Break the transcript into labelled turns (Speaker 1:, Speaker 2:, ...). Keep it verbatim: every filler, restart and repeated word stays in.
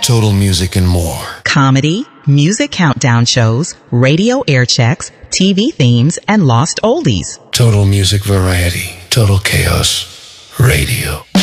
Speaker 1: Total Music and more.
Speaker 2: Comedy, music countdown shows, radio air checks, T V themes, and lost oldies.
Speaker 1: Total Music Variety. Total Chaos Radio.